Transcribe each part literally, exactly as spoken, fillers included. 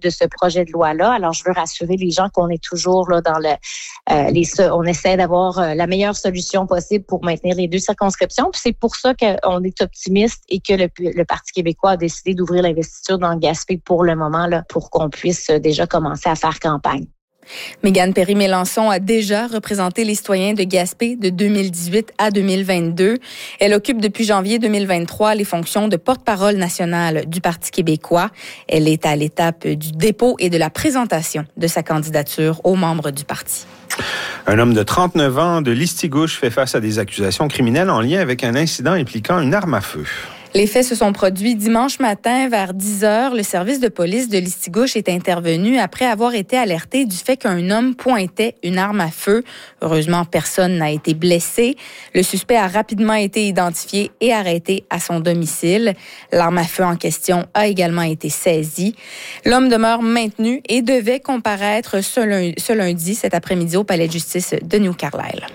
de ce projet de loi-là. Alors, je veux rassurer les gens qu'on est toujours là dans le, euh, les, on essaie d'avoir euh, la meilleure solution possible pour maintenir les deux circonscriptions. Puis c'est pour ça qu'on est optimiste et que le, le Parti québécois a décidé d'ouvrir l'investiture dans Gaspé pour le moment, là, pour qu'on puisse déjà commencer à faire campagne. Mégane Perry-Mélançon a déjà représenté les citoyens de Gaspé de deux mille dix-huit à deux mille vingt-deux. Elle occupe depuis janvier deux mille vingt-trois les fonctions de porte-parole nationale du Parti québécois. Elle est à l'étape du dépôt et de la présentation de sa candidature aux membres du parti. Un homme de trente-neuf ans de Listigouche fait face à des accusations criminelles en lien avec un incident impliquant une arme à feu. Les faits se sont produits dimanche matin vers dix heures. Le service de police de Listigouche est intervenu après avoir été alerté du fait qu'un homme pointait une arme à feu. Heureusement, personne n'a été blessé. Le suspect a rapidement été identifié et arrêté à son domicile. L'arme à feu en question a également été saisie. L'homme demeure maintenu et devait comparaître ce lundi, cet après-midi, au palais de justice de New Carlisle.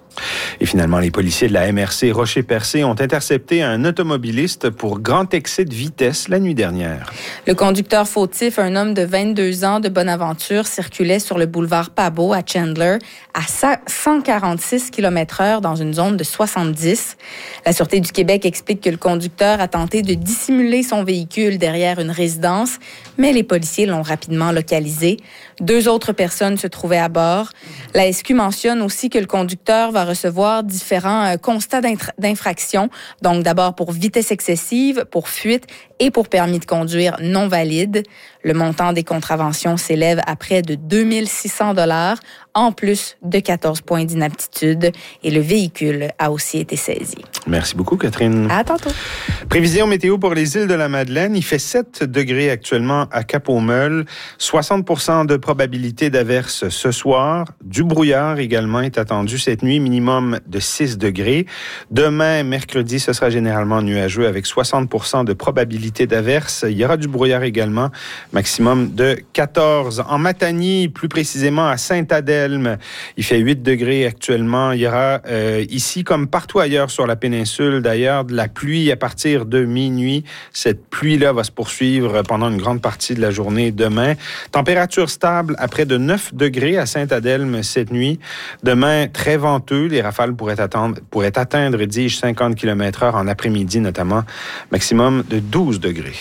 Et finalement, les policiers de la M R C Rocher-Percé ont intercepté un automobiliste pour grand excès de vitesse la nuit dernière. Le conducteur fautif, un homme de vingt-deux ans de Bonaventure, circulait sur le boulevard Pabot à Chandler à cent quarante-six kilomètres heure dans une zone de soixante-dix. La Sûreté du Québec explique que le conducteur a tenté de dissimuler son véhicule derrière une résidence, mais les policiers l'ont rapidement localisé. Deux autres personnes se trouvaient à bord. La S Q mentionne aussi que le conducteur va recevoir différents euh, constats d'infraction. Donc, d'abord pour vitesse excessive, pour fuite et pour permis de conduire non valide. Le montant des contraventions s'élève à près de deux mille six cents dollars, en plus de quatorze points d'inaptitude. Et le véhicule a aussi été saisi. Merci beaucoup, Catherine. À tantôt. Prévision météo pour les îles de la Madeleine. Il fait sept degrés actuellement à Cap-aux-Meules. soixante pour cent de probabilité d'averse ce soir. Du brouillard également est attendu cette nuit, minimum de six degrés. Demain, mercredi, ce sera généralement nuageux avec soixante pour cent de probabilité d'averse. Il y aura du brouillard également, maximum de quatorze. En Matanie, plus précisément à Saint-Adelme, il fait huit degrés actuellement. Il y aura euh, ici, comme partout ailleurs sur la péninsule, d'ailleurs, de la pluie à partir de minuit. Cette pluie-là va se poursuivre pendant une grande partie de la journée demain. Température stable à près de neuf degrés à Saint-Adelme cette nuit. Demain, très venteux. Les rafales pourraient, attendre, pourraient atteindre, dis-je, cinquante kilomètres heure en après-midi notamment. Maximum de douze degrés.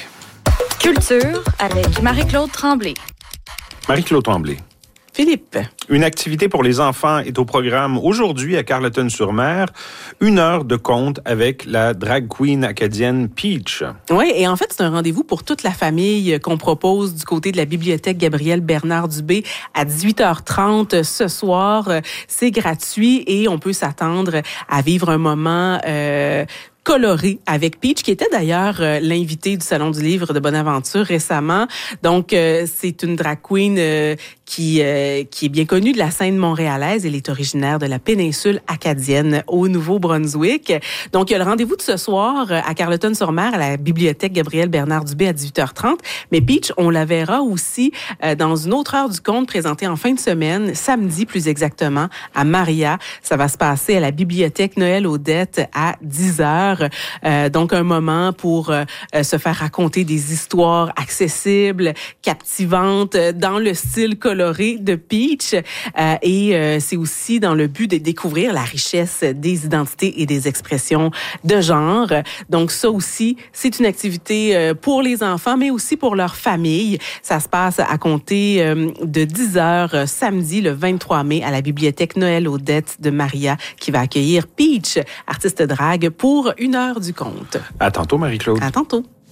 Culture avec Marie-Claude Tremblay. Marie-Claude Tremblay. Philippe. Une activité pour les enfants est au programme aujourd'hui à Carleton-sur-Mer. Une heure de conte avec la drag queen acadienne Peach. Oui, et en fait, c'est un rendez-vous pour toute la famille qu'on propose du côté de la bibliothèque Gabriel Bernard-Dubé à dix-huit heures trente ce soir. C'est gratuit et on peut s'attendre à vivre un moment euh, coloré avec Peach, qui était d'ailleurs euh, l'invité du Salon du Livre de Bonaventure récemment. Donc, euh, c'est une drag queen euh, qui euh, qui est bien connue de la scène montréalaise. Elle est originaire de la péninsule acadienne au Nouveau-Brunswick. Donc, il y a le rendez-vous de ce soir euh, à Carleton-sur-Mer à la bibliothèque Gabriel Bernard-Dubé à dix-huit heures trente. Mais Peach, on la verra aussi euh, dans une autre heure du conte présentée en fin de semaine, samedi plus exactement, à Maria. Ça va se passer à la bibliothèque Noël-Odette à dix heures. Euh, donc, un moment pour euh, se faire raconter des histoires accessibles, captivantes, dans le style coloré de Peach. Euh, et euh, c'est aussi dans le but de découvrir la richesse des identités et des expressions de genre. Donc, ça aussi, c'est une activité euh, pour les enfants, mais aussi pour leur famille. Ça se passe à compter euh, de dix heures euh, samedi, le vingt-trois mai, à la bibliothèque Noël-Odette de Maria, qui va accueillir Peach, artiste drague, pour une heure du conte. À tantôt, Marie-Claude. À tantôt.